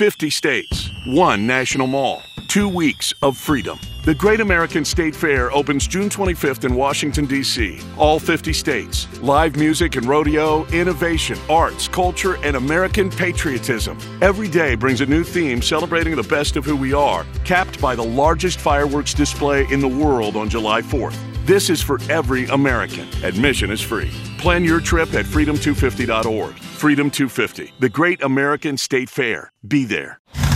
50 states, 1 national mall, 2 weeks of freedom. The Great American State Fair opens June 25th in Washington, D.C. All 50 states. Live music and rodeo, innovation, arts, culture, and American patriotism. Every day brings a new theme celebrating the best of who we are, capped by the largest fireworks display in the world on July 4th. This is for every American. Admission is free. Plan your trip at freedom250.org. Freedom 250, the Great American State Fair. Be there.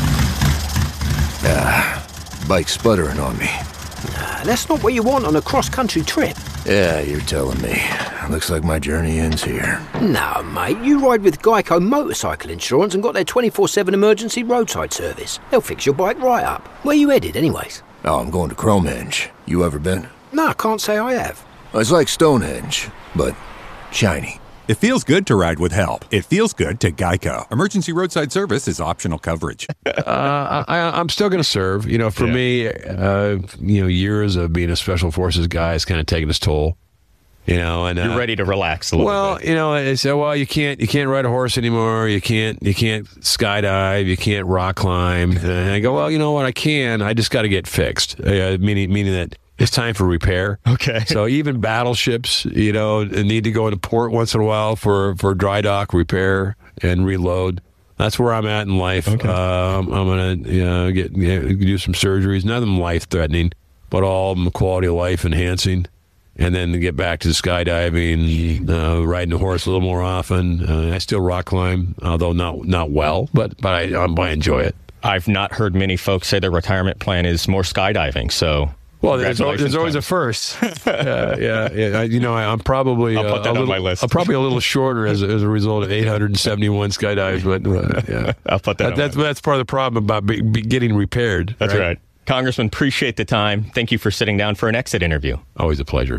Bike sputtering on me. That's not what you want on a cross-country trip. Yeah, you're telling me. Looks like my journey ends here. No, mate, you ride with Geico Motorcycle Insurance and got their 24/7 emergency roadside service. They'll fix your bike right up. Where you headed, anyways? Oh, I'm going to Cromenge. You ever been? No, I can't say I have. It's like Stonehenge, but shiny. It feels good to ride with help. It feels good to Geico. Emergency roadside service is optional coverage. I'm still going to serve. You know, for me, years of being a special forces guy has kind of taken its toll. You know, and you're ready to relax a little bit. Well, you know, I said, well, you can't ride a horse anymore. You can't skydive. You can't rock climb. And I go, well, you know what? I can. I just got to get fixed. Meaning that. It's time for repair. Okay. So even battleships, you know, need to go into port once in a while for dry dock, repair, and reload. That's where I'm at in life. Okay. I'm going to do some surgeries, none of them life-threatening, but all of them quality of life enhancing. And then to get back to skydiving, riding a horse a little more often. I still rock climb, although not well, but I enjoy it. I've not heard many folks say their retirement plan is more skydiving, so... Well, there's always a first. Yeah. You know, I'm probably I'll put that on my list. I'm probably a little shorter as a result of 871 skydives, but yeah, I'll put that. That's part of the problem about getting repaired. That's right. Congressman, appreciate the time. Thank you for sitting down for an exit interview. Always a pleasure.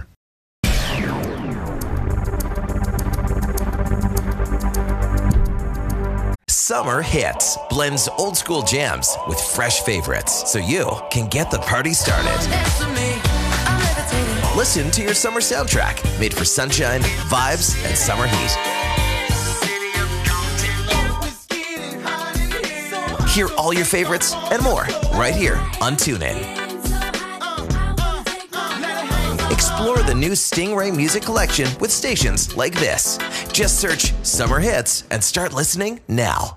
Summer Hits blends old school jams with fresh favorites so you can get the party started. Listen to your summer soundtrack made for sunshine, vibes, and summer heat. Hear all your favorites and more right here on TuneIn. Explore the new Stingray music collection with stations like this. Just search Summer Hits and start listening now.